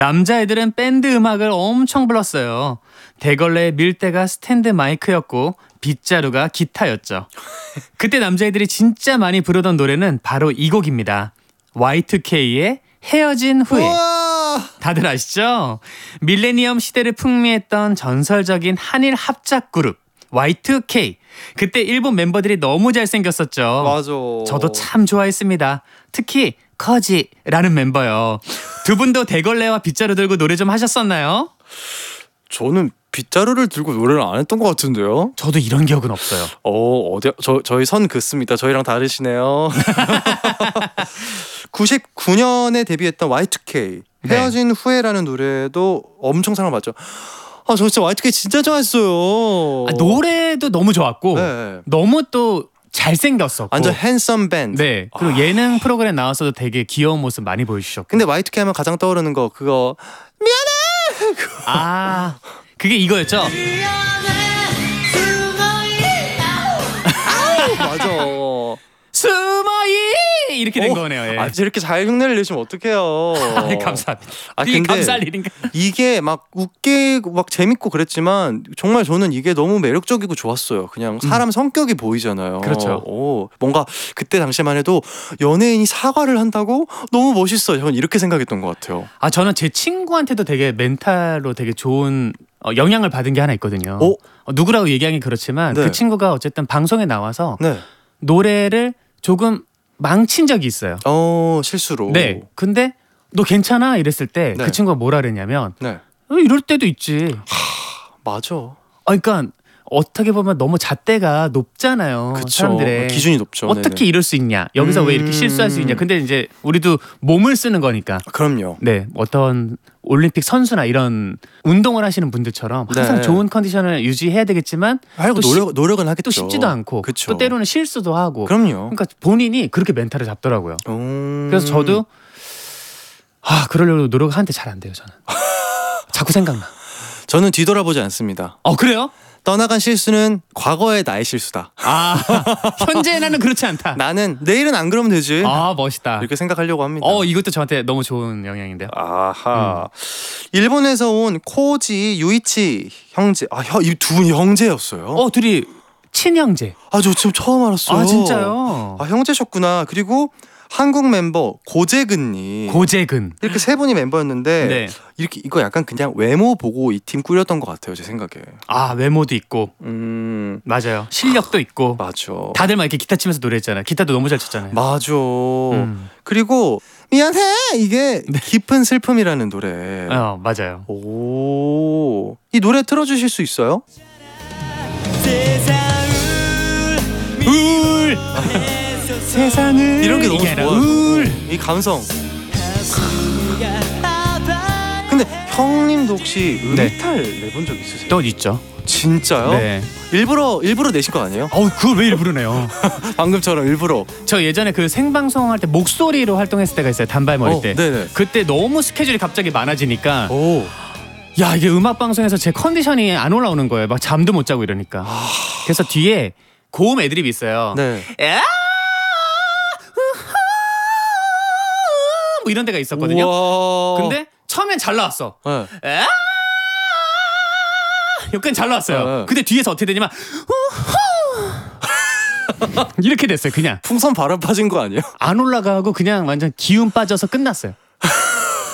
남자애들은 밴드 음악을 엄청 불렀어요. 대걸레의 밀대가 스탠드 마이크였고 빗자루가 기타였죠. 그때 남자애들이 진짜 많이 부르던 노래는 바로 이 곡입니다. Y2K의 헤어진 후에. 우와! 다들 아시죠? 밀레니엄 시대를 풍미했던 전설적인 한일 합작 그룹 Y2K. 그때 일본 멤버들이 너무 잘생겼었죠. 맞아. 저도 참 좋아했습니다. 특히 커지라는 멤버요. 두 분도 대걸레와 빗자루 들고 노래 좀 하셨었나요? 저는 빗자루를 들고 노래를 안 했던 것 같은데요. 저도 이런 기억은 없어요. 어디 저희 선 긋습니다. 저희랑 다르시네요. 99년에 데뷔했던 Y2K 네. 헤어진 후에라는 노래도 엄청 사랑받죠. 저 진짜 Y2K 진짜 좋아했어요. 노래도 너무 좋았고 네. 너무 또 잘생겼었고 완전 핸섬 밴드. 네. 그리고 예능 프로그램 나와서도 되게 귀여운 모습 많이 보여주셨고. 근데 Y2K 하면 가장 떠오르는 거 그거 아, 그게 이거였죠? 맞아. 스마이 이렇게 된 거네요. 예. 이렇게 잘 흉내를 내시면 어떡해요. 감사합니다. 근데 이게 감사할 일인가? 이게 막 웃기고 막 재밌고 그랬지만 정말 저는 이게 너무 매력적이고 좋았어요. 그냥 사람 성격이 보이잖아요. 그렇죠. 뭔가 그때 당시만 해도 연예인이 사과를 한다고 너무 멋있어. 저는 이렇게 생각했던 것 같아요. 저는 제 친구한테도 되게 멘탈로 되게 좋은 영향을 받은 게 하나 있거든요. 누구라고 얘기하기 그렇지만 네. 그 친구가 어쨌든 방송에 나와서 네. 노래를 조금 망친 적이 있어요. 실수로. 네. 근데 너 괜찮아? 이랬을 때 그 네. 친구가 뭐라 그랬냐면 네. 이럴 때도 있지. 맞아. 그러니까 어떻게 보면 너무 잣대가 높잖아요. 그쵸. 사람들의 기준이 높죠. 어떻게 네네. 이럴 수 있냐? 여기서 왜 이렇게 실수할 수 있냐? 근데 이제 우리도 몸을 쓰는 거니까. 그럼요. 네, 어떤 올림픽 선수나 이런 운동을 하시는 분들처럼 항상 네. 좋은 컨디션을 유지해야 되겠지만 하려고 또 노력은 하겠죠. 또 쉽지도 않고 그쵸. 또 때로는 실수도 하고. 그럼요. 그러니까 본인이 그렇게 멘탈을 잡더라고요. 그래서 저도 그러려고 노력하는데 잘 안 돼요. 저는 자꾸 생각나. 저는 뒤돌아보지 않습니다. 그래요? 떠나간 실수는 과거의 나의 실수다. 현재 나는 그렇지 않다. 나는 내일은 안 그러면 되지. 멋있다. 이렇게 생각하려고 합니다. 이것도 저한테 너무 좋은 영향인데요. 아하. 일본에서 온 코지 유이치 형제. 이 두 분이 형제였어요. 둘이 친형제. 저 지금 처음 알았어요. 진짜요? 형제셨구나. 그리고 한국 멤버 고재근님. 고재근. 이렇게 세 분이 멤버였는데 네. 이렇게 이거 약간 그냥 외모 보고 이 팀 꾸렸던 것 같아요. 제 생각에. 외모도 있고. 맞아요. 실력도 있고. 맞아. 다들 막 이렇게 기타 치면서 노래했잖아요. 기타도 너무 잘 쳤잖아요. 맞아. 그리고 미안해 이게 깊은 슬픔이라는 노래. 맞아요. 이 노래 틀어주실 수 있어요? 울 세상을 이런 게 너무 이게 아니라 좋아요. 울. 이 감성. 근데 형님도 혹시 음이탈 내본 적 있으세요? 또 있죠. 진짜요? 네. 일부러 내신 거 아니에요? 그걸 왜 일부러 내요? 방금처럼 일부러. 저 예전에 그 생방송 할 때 목소리로 활동했을 때가 있어요. 단발머리 때. 네네. 그때 너무 스케줄이 갑자기 많아지니까 오. 이게 음악 방송에서 제 컨디션이 안 올라오는 거예요. 막 잠도 못 자고 이러니까. 그래서 뒤에 고음 애드립이 있어요. 네. 뭐 이런 데가 있었거든요. 우와. 근데 처음엔 잘 나왔어. 네. 여기까지 잘 나왔어요. 네. 근데 뒤에서 어떻게 되냐면 이렇게 됐어요. 그냥 풍선 바람 빠진 거 아니에요? 안 올라가고 그냥 완전 기운 빠져서 끝났어요.